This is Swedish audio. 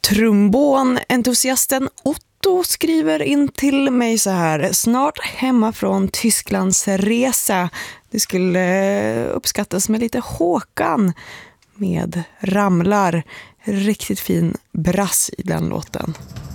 Trombonentusiasten Otto skriver in till mig så här: snart hemma från Tysklands resa. Det skulle uppskattas med lite Håkan med ramlar. Riktigt fin brass i den låten.